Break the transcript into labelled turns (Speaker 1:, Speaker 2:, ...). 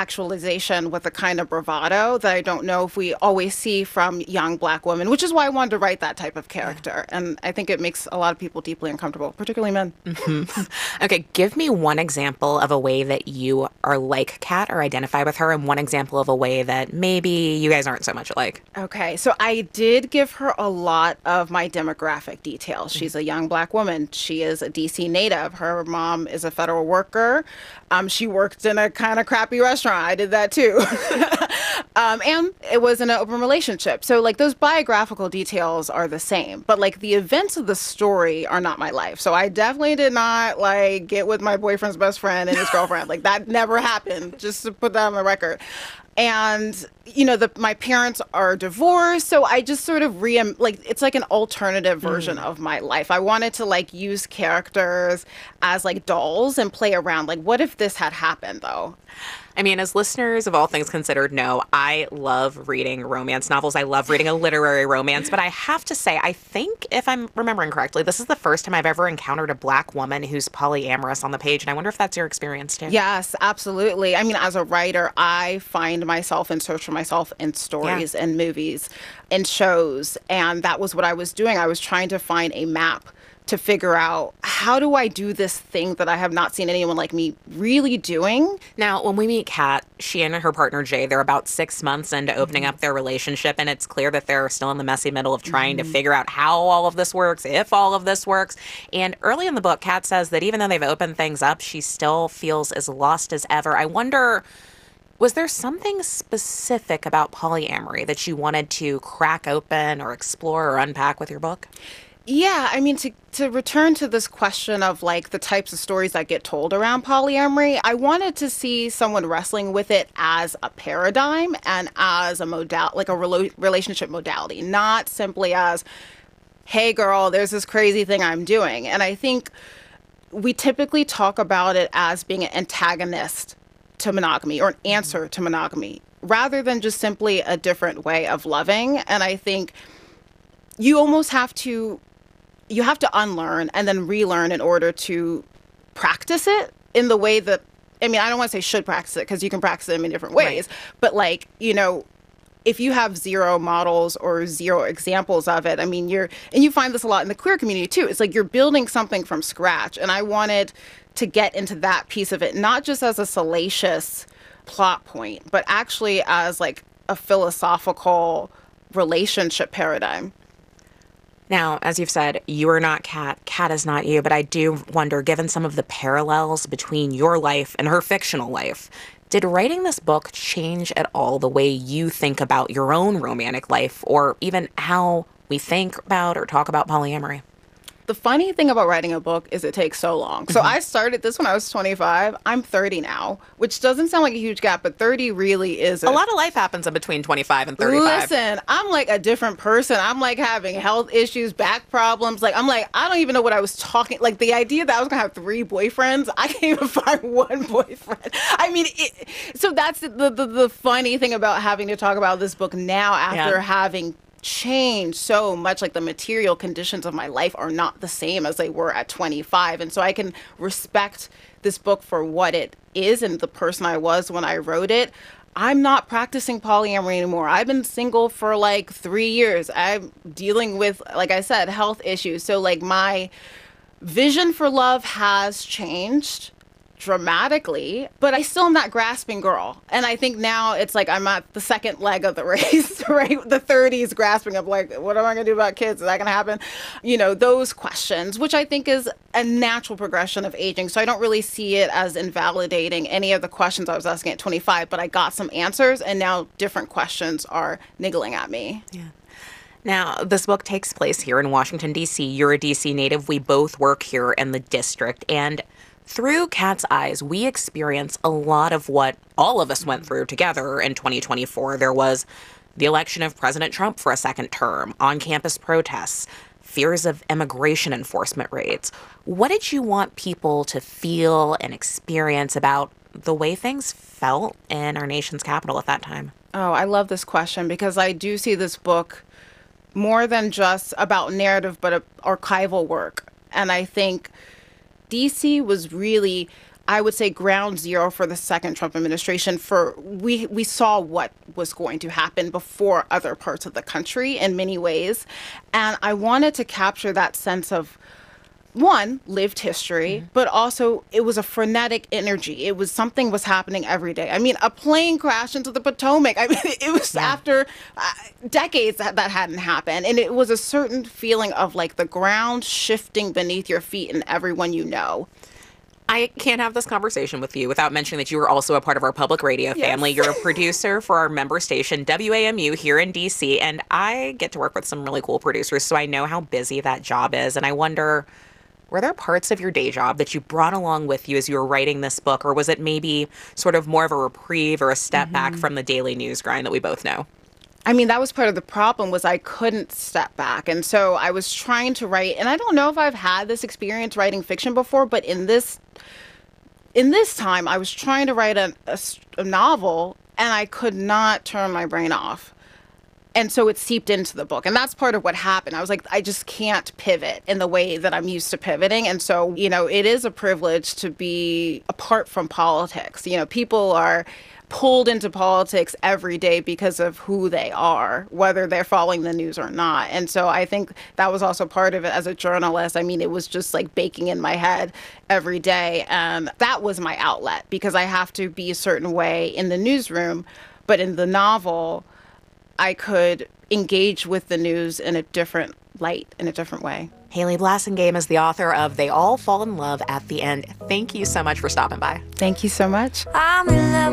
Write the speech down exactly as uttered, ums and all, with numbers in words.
Speaker 1: actualization with a kind of bravado that I don't know if we always see from young Black women, which is why I wanted to write that type of character. Yeah. And I think it makes a lot of people deeply uncomfortable, particularly men.
Speaker 2: Mm-hmm. Okay, give me one example of a way that you are like Kat or identify with her, and one example of a way that maybe you guys aren't so much alike.
Speaker 1: Okay, so I did give her a lot of my demographic details. She's a young Black woman. She is a D C native. Her mom is a federal worker. Um, she worked in a kind of crappy restaurant. I did that too. um, and it was in an open relationship. So like those biographical details are the same, but like the events of the story are not my life. So I definitely did not like get with my boyfriend's best friend and his girlfriend. Like that never happened, just to put that on the record. And, you know, the, my parents are divorced. So I just sort of re like it's like an alternative version mm. of my life. I wanted to like use characters as like dolls and play around. Like, what if this had happened, though?
Speaker 2: I mean, as listeners of All Things Considered know, I love reading romance novels. I love reading a literary romance. But I have to say, I think, if I'm remembering correctly, this is the first time I've ever encountered a Black woman who's polyamorous on the page. And I wonder if that's your experience, too.
Speaker 1: Yes, absolutely. I mean, as a writer, I find myself and search for myself in stories yeah. and movies and shows. And that was what I was doing. I was trying to find a map to figure out, how do I do this thing that I have not seen anyone like me really doing?
Speaker 2: Now, when we meet Kat, she and her partner Jay, they're about six months into opening mm-hmm. up their relationship, and it's clear that they're still in the messy middle of trying mm-hmm. to figure out how all of this works, if all of this works. And early in the book, Kat says that even though they've opened things up, she still feels as lost as ever. I wonder, was there something specific about polyamory that you wanted to crack open or explore or unpack with your book?
Speaker 1: Yeah, I mean, to, to return to this question of like the types of stories that get told around polyamory, I wanted to see someone wrestling with it as a paradigm and as a modal, like a relo- relationship modality, not simply as, hey girl, there's this crazy thing I'm doing. And I think we typically talk about it as being an antagonist to monogamy or an answer to monogamy, rather than just simply a different way of loving. And I think you almost have to you have to unlearn and then relearn in order to practice it in the way that, I mean, I don't want to say should practice it because you can practice it in many different ways, right. But like, you know, if you have zero models or zero examples of it, I mean, you're, and you find this a lot in the queer community too. It's like you're building something from scratch. And I wanted to get into that piece of it, not just as a salacious plot point, but actually as like a philosophical relationship paradigm.
Speaker 2: Now, as you've said, you are not Kat. Kat is not you. But I do wonder, given some of the parallels between your life and her fictional life, did writing this book change at all the way you think about your own romantic life, or even how we think about or talk about polyamory?
Speaker 1: The funny thing about writing a book is it takes so long. So mm-hmm. I started this when I was twenty-five. I'm thirty now, which doesn't sound like a huge gap, but thirty really is.
Speaker 2: A, a lot of life happens in between twenty-five and thirty-five.
Speaker 1: Listen, I'm like a different person. I'm like having health issues, back problems. Like, I'm like, I don't even know what I was talking. Like the idea that I was going to have three boyfriends, I can't even find one boyfriend. I mean, it, so that's the, the, the funny thing about having to talk about this book now after yeah. having changed so much. Like the material conditions of my life are not the same as they were at twenty-five. And so I can respect this book for what it is and the person I was when I wrote it. I'm not practicing polyamory anymore. I've been single for like three years. I'm dealing with, like I said, health issues. So like my vision for love has changed dramatically, but I still am that grasping girl. And I think now it's like I'm at the second leg of the race, right? The thirties grasping of like, what am I going to do about kids? Is that going to happen? You know, those questions, which I think is a natural progression of aging. So I don't really see it as invalidating any of the questions I was asking at twenty-five, but I got some answers and now different questions are niggling at me.
Speaker 2: Yeah. Now, this book takes place here in Washington, D C. You're a D C native. We both work here in the district. And through Kat's eyes, we experience a lot of what all of us went through together in twenty twenty-four. There was the election of President Trump for a second term, on-campus protests, fears of immigration enforcement raids. What did you want people to feel and experience about the way things felt in our nation's capital at that time?
Speaker 1: Oh, I love this question because I do see this book more than just about narrative, but a, archival work. And I think D C was really I would say, ground zero for the second Trump administration. For we we saw what was going to happen before other parts of the country in many ways. And I wanted to capture that sense of, one, lived history, mm-hmm. but also it was a frenetic energy. It was something was happening every day. I mean, a plane crashed into the Potomac. I mean, it was yeah. after uh, decades that that hadn't happened. And it was a certain feeling of like the ground shifting beneath your feet and everyone you know.
Speaker 2: I can't have this conversation with you without mentioning that you are also a part of our public radio
Speaker 1: yes.
Speaker 2: family. You're a producer for our member station, W A M U, here in D C, and I get to work with some really cool producers, so I know how busy that job is. And I wonder, were there parts of your day job that you brought along with you as you were writing this book, or was it maybe sort of more of a reprieve or a step mm-hmm. back from the daily news grind that we both know?
Speaker 1: I mean, that was part of the problem, was I couldn't step back. And so I was trying to write, and I don't know if I've had this experience writing fiction before, but in this in this time, I was trying to write a, a, a novel, and I could not turn my brain off. And so it seeped into the book. And that's part of what happened. I was like, I just can't pivot in the way that I'm used to pivoting. And so, you know, it is a privilege to be apart from politics. You know, people are pulled into politics every day because of who they are, whether they're following the news or not. And so I think that was also part of it as a journalist. I mean, it was just like baking in my head every day. And that was my outlet, because I have to be a certain way in the newsroom. But in the novel, I could engage with the news in a different light, in a different way.
Speaker 2: Haley Blassingame is the author of They All Fall in Love at the End. Thank you so much for stopping by.
Speaker 1: Thank you so much.
Speaker 3: I'm in love.